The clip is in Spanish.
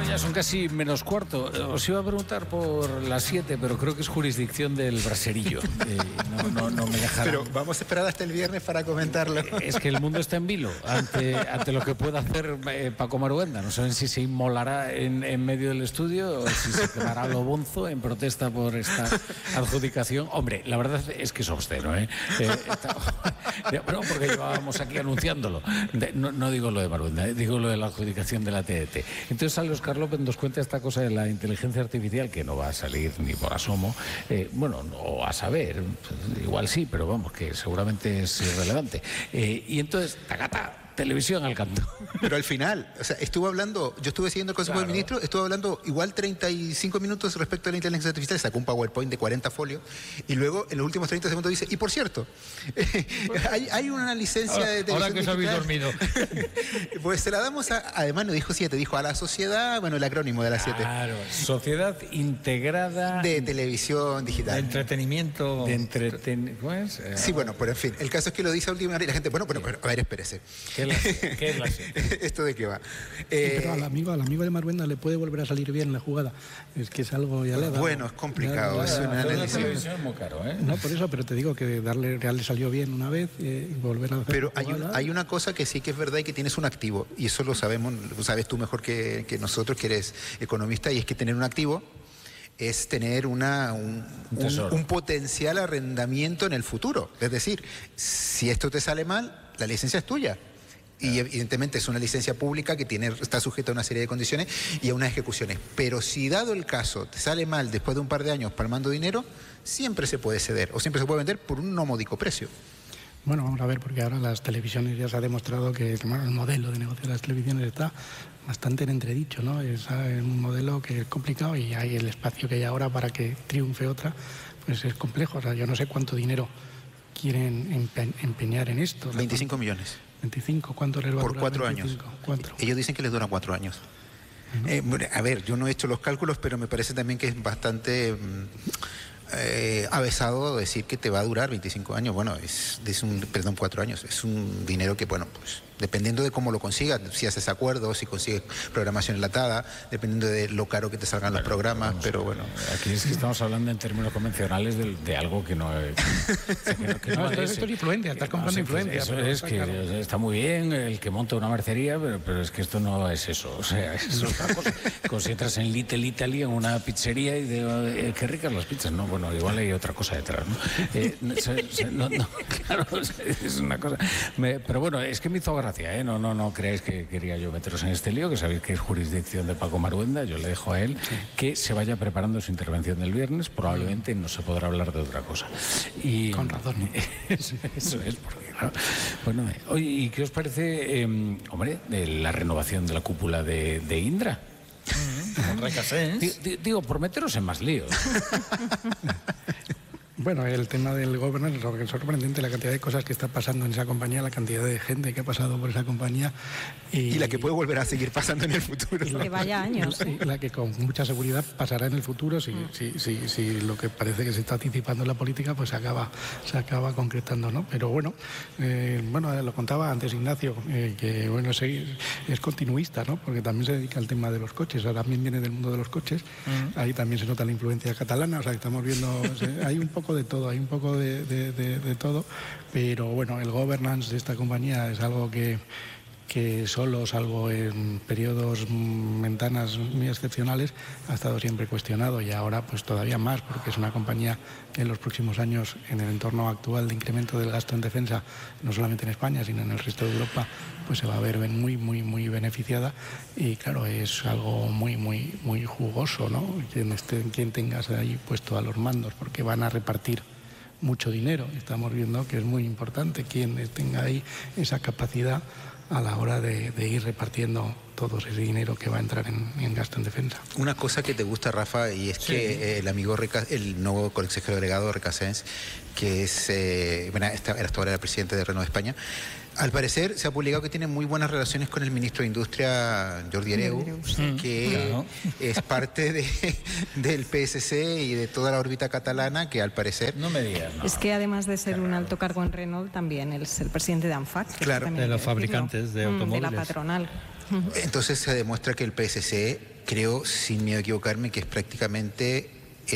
Ya son casi menos cuarto. Os iba a preguntar por las 7, pero creo que es jurisdicción del braserillo. No me dejarán. Pero vamos a esperar hasta el viernes para comentarlo. Es que el mundo está en vilo ante lo que pueda hacer Paco Maruenda. No saben si se inmolará en medio del estudio o si se quedará lo bonzo en protesta por esta adjudicación. Hombre, la verdad es que es obsceno, ¿eh? No, porque llevábamos aquí anunciándolo. No digo lo de Maruenda, digo lo de la adjudicación de la TDT. Entonces sale Óscar López, nos cuenta esta cosa de la inteligencia artificial que no va a salir ni por asomo. Bueno, no a saber, igual sí, pero vamos, que seguramente es irrelevante. Y entonces, tacata, televisión al canto. Pero al final, o sea, yo estuve siguiendo el Consejo del Ministro, estuve hablando igual 35 minutos respecto a la inteligencia artificial, sacó un PowerPoint de 40 folios, y luego en los últimos 30 segundos dice, y por cierto, hay una licencia de televisión ahora que os habéis dormido. Pues se la damos además no dijo 7, dijo a la sociedad, bueno, el acrónimo de la 7. Claro, Sociedad Integrada de Televisión Digital. De entretenimiento. ¿Cómo es? Sí, bueno, pero en fin, el caso es que lo dice a última hora y la gente, bueno, pero a ver, espérese. ¿Qué es la 7? ¿Esto de qué va? Pero al amigo de Maruenda le puede volver a salir bien la jugada. Es que es algo ya le ha dado. Bueno, es complicado. Es un análisis. Es muy caro, ¿eh? No, por eso, pero te digo que le salió bien una vez y volver a hacer. Pero hay una cosa que sí que es verdad y que tienes un activo, y eso lo sabemos, lo sabes tú mejor que nosotros, que eres economista, y es que tener un activo es tener un potencial arrendamiento en el futuro. Es decir, si esto te sale mal, la licencia es tuya. Y evidentemente es una licencia pública que está sujeta a una serie de condiciones y a unas ejecuciones. Pero si dado el caso te sale mal después de un par de años palmando dinero, siempre se puede ceder o siempre se puede vender por un no módico precio. Bueno, vamos a ver, porque ahora las televisiones ya se ha demostrado que el modelo de negocio de las televisiones está bastante en entredicho, ¿no? Es un modelo que es complicado y hay el espacio que hay ahora para que triunfe otra, pues es complejo. O sea, yo no sé cuánto dinero quieren empeñar en esto. 25 millones. 25, ¿cuánto les va a durar? Por 4 años. 4. Ellos dicen que les dura 4 años. A ver, yo no he hecho los cálculos, pero me parece también que es bastante avesado decir que te va a durar 25 años. Bueno, perdón, 4 años. Es un dinero que, bueno, pues dependiendo de cómo lo consigas, si haces acuerdos, si consigues programación enlatada, dependiendo de lo caro que te salgan los programas, pero bueno. Aquí es que estamos hablando en términos convencionales de algo que no es... No, esto es influencia, estás comprando influencia. Eso es que claro. Está muy bien el que monta una mercería, pero es que esto no es eso. O sea, es otra cosa. Como si entras en Little Italy, en una pizzería, y digo, qué ricas las pizzas. No, bueno, igual hay otra cosa detrás, ¿no? Claro, es una cosa... Pero bueno, es que me hizo gracia, ¿eh? No creáis que quería yo meteros en este lío, que sabéis que es jurisdicción de Paco Maruenda. Yo le dejo a él que se vaya preparando su intervención del viernes. Probablemente no se podrá hablar de otra cosa. Y con razón. Eso es, porque claro. Bueno, oye, ¿y qué os parece, hombre, de la renovación de la cúpula de Indra? Con Recasens. Digo, por meteros en más líos. Bueno, el tema del governance es sorprendente, la cantidad de cosas que está pasando en esa compañía, la cantidad de gente que ha pasado por esa compañía. Y la que puede volver a seguir pasando en el futuro. Que vaya años. La que con mucha seguridad pasará en el futuro si lo que parece que se está anticipando en la política pues se acaba concretando, ¿no? Pero bueno, lo contaba antes Ignacio, que bueno, es continuista, ¿no? Porque también se dedica al tema de los coches, o sea, también viene del mundo de los coches, ahí también se nota la influencia catalana, o sea, que estamos viendo, hay un poco de todo, de todo, pero bueno, el governance de esta compañía es algo que solo, salvo en periodos, ventanas muy excepcionales, ha estado siempre cuestionado, y ahora pues todavía más, porque es una compañía que en los próximos años, en el entorno actual de incremento del gasto en defensa, no solamente en España, sino en el resto de Europa, pues se va a ver muy beneficiada, y claro, es algo muy jugoso, ¿no? Quien tengas ahí puesto a los mandos, porque van a repartir mucho dinero. Estamos viendo que es muy importante quien tenga ahí esa capacidad a la hora de ir repartiendo todo ese dinero que va a entrar en gasto en defensa. Una cosa que te gusta, Rafa, y es que el amigo el nuevo consejero delegado Recasens, que es hasta ahora el presidente de Renault España, al parecer se ha publicado que tiene muy buenas relaciones con el ministro de Industria, Jordi Hereu, que es parte del PSC y de toda la órbita catalana, que al parecer... No me digas, no. Es que además de ser un alto cargo en Renault, también es el presidente de ANFAC. Claro, de los fabricantes de automóviles. De la patronal. Entonces se demuestra que el PSC, creo, sin miedo a equivocarme, que es prácticamente